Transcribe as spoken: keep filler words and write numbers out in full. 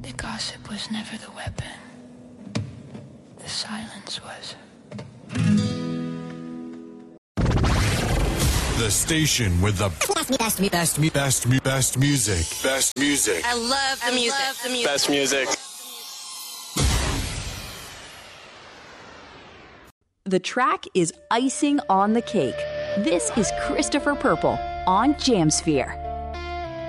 The gossip was never the weapon. The silence was. The station with the best, best, best, best, best, best music. Best music. I love the I music. love the music. Best music. The track is icing on the cake. This is Christopher Purple on Jamsphere.